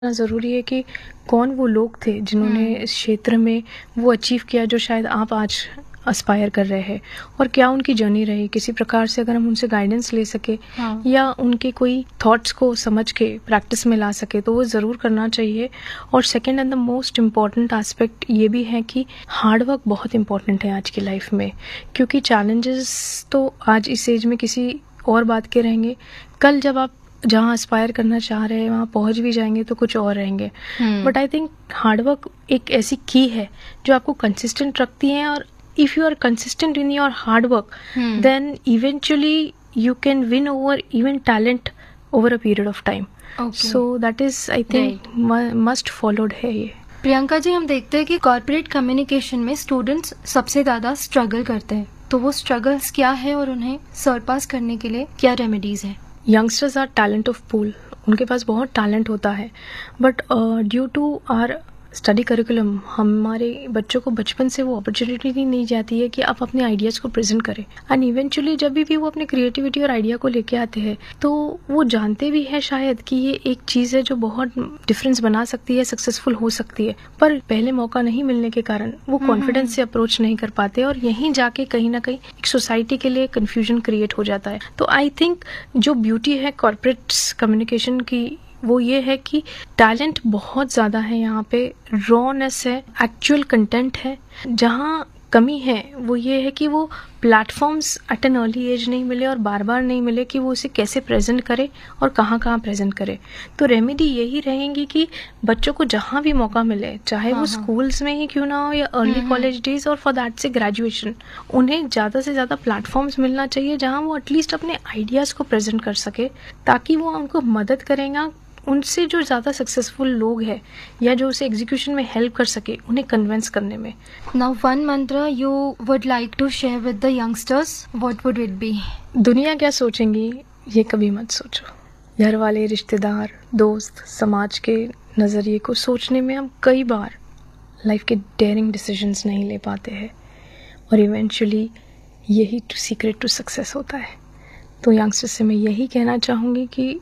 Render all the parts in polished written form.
ज़रूरी है कि कौन वो लोग थे जिन्होंने इस क्षेत्र में वो अचीव किया जो शायद आप आज एस्पायर कर रहे हैं, और क्या उनकी जर्नी रही। किसी प्रकार से अगर हम उनसे गाइडेंस ले सके या उनके कोई थॉट्स को समझ के प्रैक्टिस में ला सके तो वो ज़रूर करना चाहिए। और second and the most important aspect ये भी है कि हार्ड वर्क बहुत इम्पॉर्टेंट है आज की लाइफ में, क्योंकि चैलेंजेस तो आज इस एज में किसी और बात के रहेंगे, कल जब आप जहाँ एस्पायर करना चाह रहे हैं वहाँ पहुँच भी जाएंगे तो कुछ और रहेंगे। बट आई थिंक हार्डवर्क एक ऐसी की है जो आपको कंसिस्टेंट रखती है, और if you are consistent in your hard work then eventually you can win over even talent over a period of time. Okay. So that is, I think, must followed है ये। प्रियंका जी, हम देखते हैं कि कॉर्पोरेट कम्युनिकेशन में स्टूडेंट्स सबसे ज्यादा struggle करते हैं, तो वो स्ट्रगल्स क्या है और उन्हें सरपास करने के लिए क्या रेमेडीज है? Youngsters are talent of pool, उनके पास बहुत टैलेंट होता है, but due to are study curriculum हमारे बच्चों को बचपन से वो अपॉर्चुनिटी नहीं जाती है कि आप अपने आइडियाज़ को प्रेजेंट करें। एंड इवेंचुअली जब भी वो अपने क्रिएटिविटी और आइडिया को लेके आते हैं तो वो जानते भी हैं शायद कि ये एक चीज़ है जो बहुत डिफरेंस बना सकती है, सक्सेसफुल हो सकती है, पर पहले मौका नहीं मिलने के कारण वो कॉन्फिडेंस से अप्रोच नहीं कर पाते, और यहीं जाके कहीं ना कहीं एक सोसाइटी के लिए कन्फ्यूजन क्रिएट हो जाता है। तो आई थिंक जो ब्यूटी है कॉर्पोरेट कम्युनिकेशन की वो ये है कि टैलेंट बहुत ज़्यादा है, यहाँ पे रॉनेस है, एक्चुअल कंटेंट है। जहाँ कमी है वो ये है कि वो platforms eight an early as नहीं मिले और बार बार नहीं मिले कि वो उसे कैसे प्रेजेंट करे और कहाँ कहाँ प्रेजेंट करे। तो रेमेडी यही रहेंगी कि बच्चों को जहाँ भी मौका मिले, चाहे वो स्कूल्स में ही क्यों ना हो या अर्ली कॉलेज डेज और फॉर दैट से ग्रेजुएशन, उन्हें ज़्यादा से ज़्यादा प्लेटफॉर्म्स मिलना चाहिए जहाँ वो एटलीस्ट अपने आइडियाज़ को प्रेजेंट कर सके, ताकि वो उनको मदद करेगा उनसे जो ज़्यादा सक्सेसफुल लोग हैं या जो उसे एग्जीक्यूशन में हेल्प कर सके उन्हें कन्विंस करने में। नाउ वन मंत्र you would like to share with the youngsters, what would it be? दुनिया क्या सोचेंगी ये कभी मत सोचो। घर वाले, रिश्तेदार, दोस्त, समाज के नज़रिए को सोचने में हम कई बार लाइफ के डेयरिंग डिसीजंस नहीं ले पाते हैं, और इवेंचुअली यही सीक्रेट टू सक्सेस होता है। तो यंगस्टर्स से मैं यही कहना चाहूँगी कि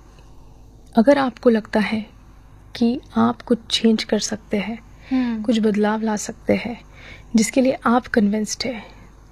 अगर आपको लगता है कि आप कुछ चेंज कर सकते हैं, कुछ बदलाव ला सकते हैं जिसके लिए आप कन्विंस्ड है,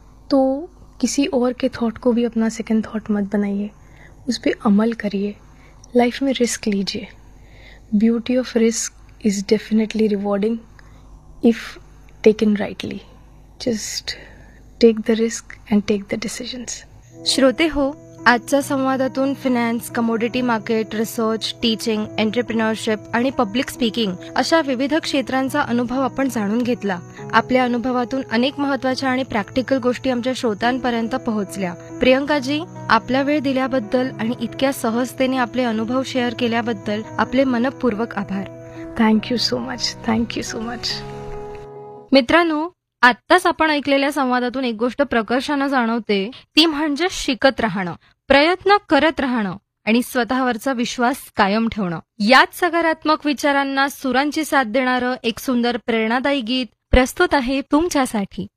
तो किसी और के थॉट को भी अपना सेकंड थॉट मत बनाइए, उस पर अमल करिए, लाइफ में रिस्क लीजिए। Beauty of risk is definitely rewarding if taken rightly. Just take the risk and take the decisions. श्रोते हो, आजच्या संवादातून finance, commodity market, research, teaching, entrepreneurship आणि पब्लिक स्पीकिंग अशा विविध क्षेत्रांचा अनुभव आपण जाणून घेतला। आपल्या अनुभवातून अनेक महत्त्वाच्या आणि प्रॅक्टिकल गोष्टी आमच्या श्रोतांपर्यंत पोहोचल्या। प्रियंकाजी, आपला वेळ दिल्याबद्दल आणि इतक्या सहजतेने आपले अनुभव शेअर केल्याबद्दल आपले मनपूर्वक आभार। Thank you so much, thank you so much. मित्रांनो, आत्ताच आपण ऐकलेल्या संवादातून एक गोष्ट प्रकर्षानं जाणवते, ती म्हणजे शिकत राहणं, प्रयत्न करत राहणं आणि स्वतःवरचा विश्वास कायम ठेवणं। याच सकारात्मक विचारांना सुरांची साथ देणारं एक सुंदर प्रेरणादायी गीत प्रस्तुत आहे तुमच्यासाठी।